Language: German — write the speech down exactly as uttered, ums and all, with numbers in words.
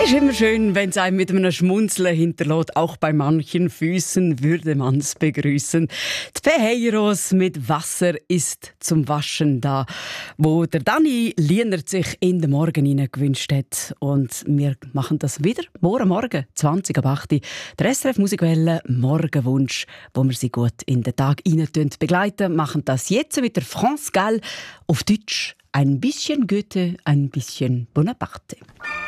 Ist immer schön, wenn es einem mit einem Schmunzeln hinterlässt. Auch bei manchen Füßen würde man es begrüßen. Die Feheiros mit Wasser ist zum Waschen da, wo der Dani Lienert sich in den Morgen hinein gewünscht hat. Und wir machen das wieder morgen Morgen, zwanzig ab acht. Der S R F Musikwelle Morgenwunsch, wo wir sie gut in den Tag hinein begleiten. Machen das jetzt mit der France Gall auf Deutsch. Ein bisschen Goethe, ein bisschen Bonaparte.